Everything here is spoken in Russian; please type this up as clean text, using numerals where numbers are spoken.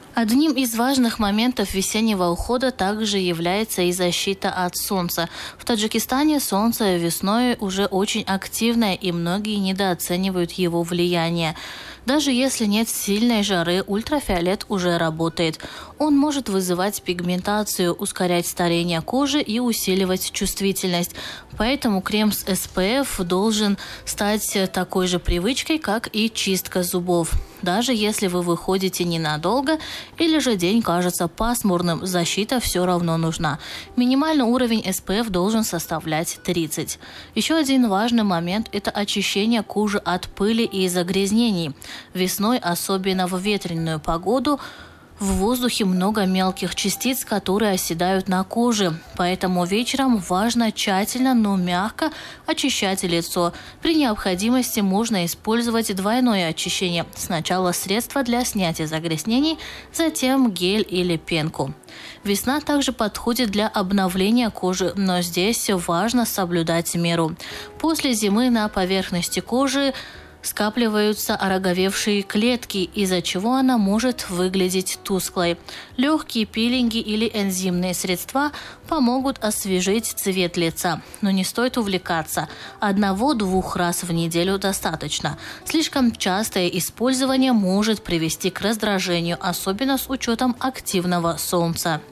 Одним из важных моментов весеннего ухода также является и защита от солнца. В Таджикистане солнце весной уже очень активное, и многие недооценивают его влияние. Даже если нет сильной жары, ультрафиолет уже работает. Он может вызывать пигментацию, ускорять старение кожи и усиливать чувствительность. Поэтому крем с SPF должен стать такой же привычкой, как и чистка зубов. Даже если вы выходите ненадолго или же день кажется пасмурным, защита все равно нужна. Минимальный уровень SPF должен составлять 30. Еще один важный момент – это очищение кожи от пыли и загрязнений. Весной, особенно в ветреную погоду, в воздухе много мелких частиц, которые оседают на коже. Поэтому вечером важно тщательно, но мягко очищать лицо. При необходимости можно использовать двойное очищение. Сначала средство для снятия загрязнений, затем гель или пенку. Весна также подходит для обновления кожи, но здесь важно соблюдать меру. После зимы на поверхности кожи скапливаются ороговевшие клетки, из-за чего она может выглядеть тусклой. Легкие пилинги или энзимные средства помогут освежить цвет лица. Но не стоит увлекаться. 1-2 раз в неделю достаточно. Слишком частое использование может привести к раздражению, особенно с учетом активного солнца.